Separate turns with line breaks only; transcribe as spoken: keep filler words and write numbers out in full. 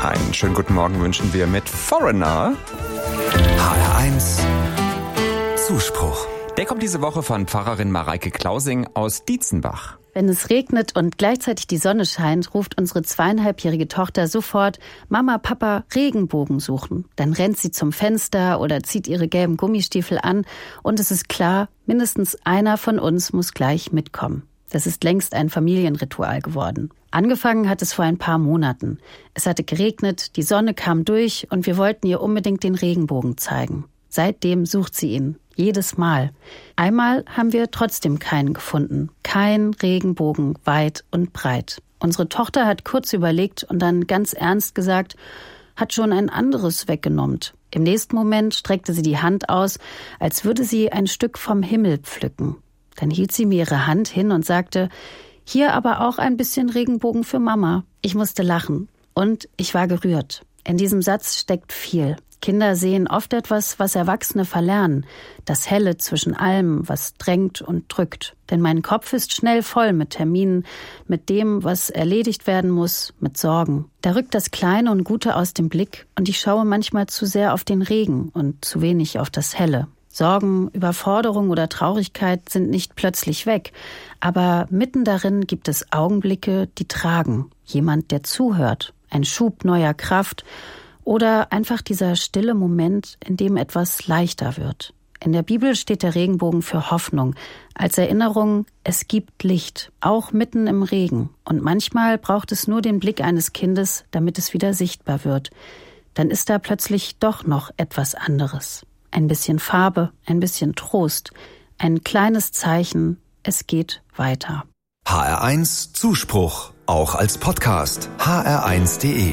Einen schönen guten Morgen wünschen wir mit Foreigner.
H R eins Zuspruch.
Der kommt diese Woche von Pfarrerin Mareike Klausing aus Dietzenbach.
Wenn es regnet und gleichzeitig die Sonne scheint, ruft unsere zweieinhalbjährige Tochter sofort: Mama, Papa, Regenbogen suchen. Dann rennt sie zum Fenster oder zieht ihre gelben Gummistiefel an und es ist klar, mindestens einer von uns muss gleich mitkommen. Das ist längst ein Familienritual geworden. Angefangen hat es vor ein paar Monaten. Es hatte geregnet, die Sonne kam durch und wir wollten ihr unbedingt den Regenbogen zeigen. Seitdem sucht sie ihn. Jedes Mal. Einmal haben wir trotzdem keinen gefunden. Kein Regenbogen, weit und breit. Unsere Tochter hat kurz überlegt und dann ganz ernst gesagt, hat schon ein anderes weggenommen. Im nächsten Moment streckte sie die Hand aus, als würde sie ein Stück vom Himmel pflücken. Dann hielt sie mir ihre Hand hin und sagte, hier aber auch ein bisschen Regenbogen für Mama. Ich musste lachen und ich war gerührt. In diesem Satz steckt viel. Kinder sehen oft etwas, was Erwachsene verlernen. Das Helle zwischen allem, was drängt und drückt. Denn mein Kopf ist schnell voll mit Terminen, mit dem, was erledigt werden muss, mit Sorgen. Da rückt das Kleine und Gute aus dem Blick und ich schaue manchmal zu sehr auf den Regen und zu wenig auf das Helle. Sorgen, Überforderung oder Traurigkeit sind nicht plötzlich weg, aber mitten darin gibt es Augenblicke, die tragen. Jemand, der zuhört, ein Schub neuer Kraft oder einfach dieser stille Moment, in dem etwas leichter wird. In der Bibel steht der Regenbogen für Hoffnung, als Erinnerung, es gibt Licht, auch mitten im Regen. Und manchmal braucht es nur den Blick eines Kindes, damit es wieder sichtbar wird. Dann ist da plötzlich doch noch etwas anderes. Ein bisschen Farbe, ein bisschen Trost, ein kleines Zeichen, es geht weiter.
H R eins Zuspruch, auch als Podcast. H R eins punkt de